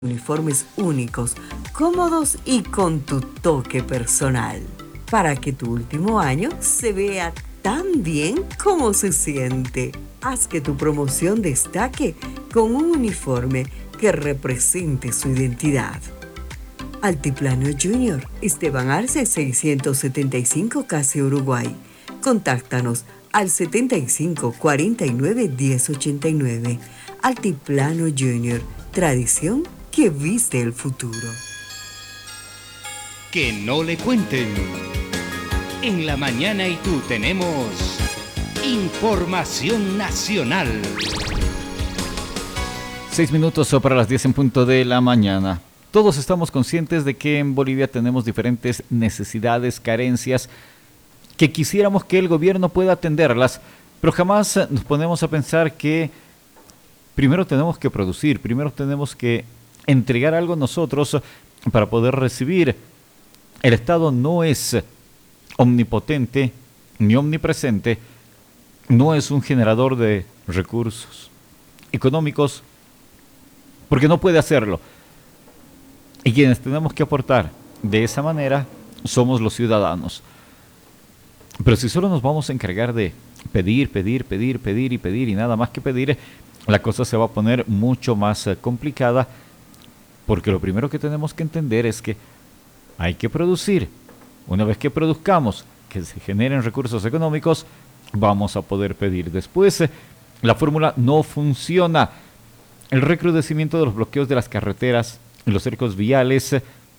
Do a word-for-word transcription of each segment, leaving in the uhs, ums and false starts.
Uniformes únicos, cómodos y con tu toque personal, para que tu último año se vea tan bien como se siente. Haz que tu promoción destaque con un uniforme que represente su identidad. Altiplano Junior, Esteban Arce seiscientos setenta y cinco, Casi Uruguay. Contáctanos al setenta y cinco, cuarenta y nueve, diez ochenta y nueve. Altiplano Junior, tradición que viste el futuro. Que no le cuenten. En la mañana y tú tenemos información nacional. Seis minutos para las diez en punto de la mañana. Todos estamos conscientes de que en Bolivia tenemos diferentes necesidades, carencias, que quisiéramos que el gobierno pueda atenderlas, pero jamás nos ponemos a pensar que primero tenemos que producir, primero tenemos que entregar algo nosotros para poder recibir. El Estado no es omnipotente ni omnipresente, no es un generador de recursos económicos, porque no puede hacerlo. Y quienes tenemos que aportar de esa manera somos los ciudadanos. Pero si solo nos vamos a encargar de pedir, pedir, pedir, pedir y pedir y nada más que pedir, la cosa se va a poner mucho más complicada, porque lo primero que tenemos que entender es que hay que producir. Una vez que produzcamos, que se generen recursos económicos, vamos a poder pedir. Después, la fórmula no funciona. El recrudecimiento de los bloqueos de las carreteras y los cercos viales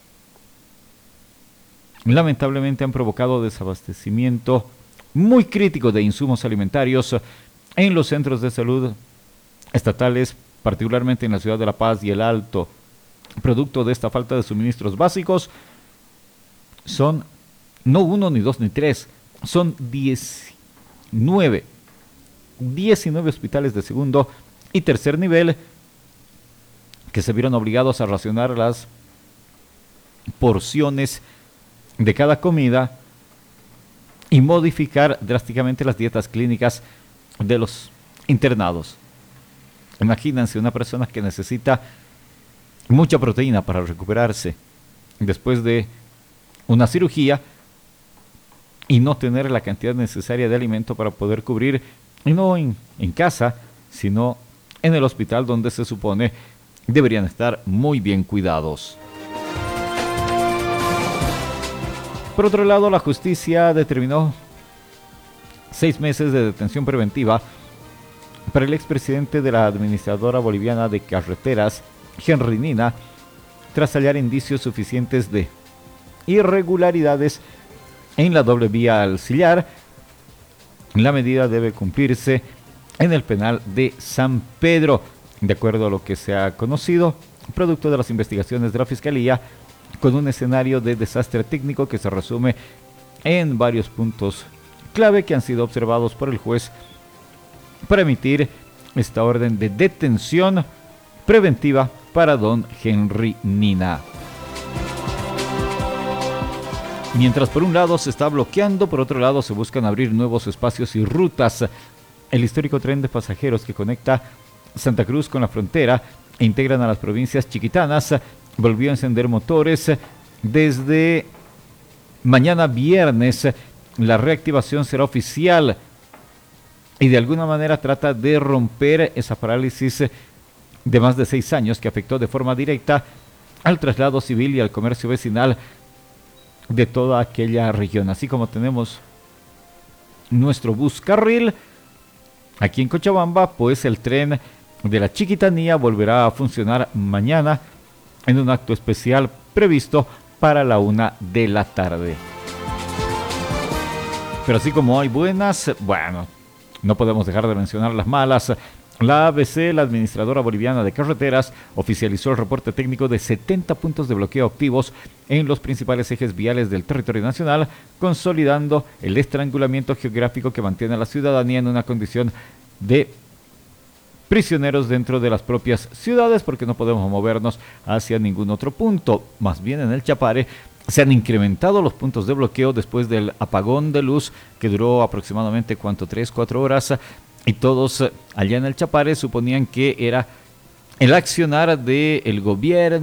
lamentablemente han provocado desabastecimiento muy crítico de insumos alimentarios en los centros de salud estatales, particularmente en la ciudad de La Paz y El Alto. Producto de esta falta de suministros básicos, son no uno, ni dos, ni tres, son diecinueve, diecinueve hospitales de segundo y tercer nivel que se vieron obligados a racionar las porciones de cada comida y modificar drásticamente las dietas clínicas de los internados. Imagínense una persona que necesita mucha proteína para recuperarse después de una cirugía y no tener la cantidad necesaria de alimento para poder cubrir, y no en, en casa, sino en el hospital, donde se supone deberían estar muy bien cuidados. Por otro lado, la justicia determinó seis meses de detención preventiva para el expresidente de la Administradora Boliviana de Carreteras, Henry Nina, tras hallar indicios suficientes de irregularidades en la doble vía al Sillar. La medida debe cumplirse en el penal de San Pedro, de acuerdo a lo que se ha conocido, producto de las investigaciones de la Fiscalía, con un escenario de desastre técnico que se resume en varios puntos clave que han sido observados por el juez para emitir esta orden de detención preventiva para don Henry Nina. Mientras por un lado se está bloqueando, por otro lado se buscan abrir nuevos espacios y rutas. El histórico tren de pasajeros que conecta Santa Cruz con la frontera e integran a las provincias chiquitanas volvió a encender motores. Desde mañana viernes la reactivación será oficial y de alguna manera trata de romper esa parálisis de más de seis años que afectó de forma directa al traslado civil y al comercio vecinal de toda aquella región. Así como tenemos nuestro bus carril aquí en Cochabamba, pues el tren de la Chiquitanía volverá a funcionar mañana en un acto especial previsto para la una de la tarde. Pero así como hay buenas, bueno, no podemos dejar de mencionar las malas. La A B C, la Administradora Boliviana de Carreteras, oficializó el reporte técnico de setenta puntos de bloqueo activos en los principales ejes viales del territorio nacional, consolidando el estrangulamiento geográfico que mantiene a la ciudadanía en una condición de prisioneros dentro de las propias ciudades, porque no podemos movernos hacia ningún otro punto. Más bien en el Chapare se han incrementado los puntos de bloqueo después del apagón de luz que duró aproximadamente, ¿cuánto? tres, cuatro horas. Y todos allá en el Chapare suponían que era el accionar del gobierno